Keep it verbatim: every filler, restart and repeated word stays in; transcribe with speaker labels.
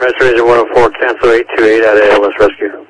Speaker 1: Restoration one oh four, cancel eight two eight at A L S Rescue.